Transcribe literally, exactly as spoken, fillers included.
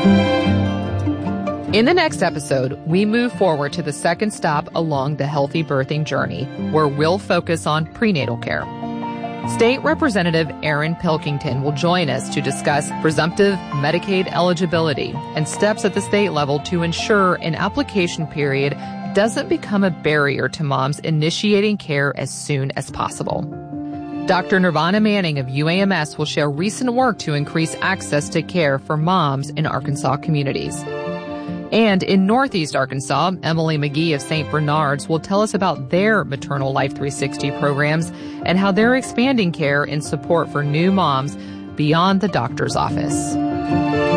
In the next episode, we move forward to the second stop along the healthy birthing journey, where we'll focus on prenatal care. State Representative Erin Pilkington will join us to discuss presumptive Medicaid eligibility and steps at the state level to ensure an application period doesn't become a barrier to moms initiating care as soon as possible. Doctor Nirvana Manning of U A M S will share recent work to increase access to care for moms in Arkansas communities. And in Northeast Arkansas, Emily McGee of Saint Bernard's will tell us about their Maternal Life three sixty programs and how they're expanding care and support for new moms beyond the doctor's office.